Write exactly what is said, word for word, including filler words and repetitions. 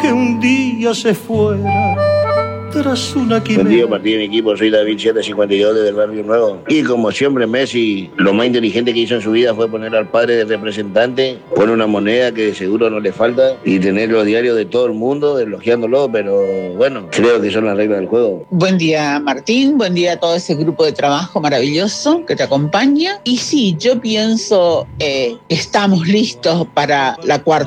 que un día se fuera tras una quimera. Buen día, Martín, equipo. Soy David siete cincuenta y dos desde el Barrio Nuevo. Y como siempre, Messi, lo más inteligente que hizo en su vida fue poner al padre de representante, poner una moneda que de seguro no le falta y tener los diarios de todo el mundo elogiándolo, pero bueno, creo que son las reglas del juego. Buen día, Martín. Buen día a todo ese grupo de trabajo maravilloso que te acompaña. Y sí, yo pienso eh, que estamos listos para la cuarta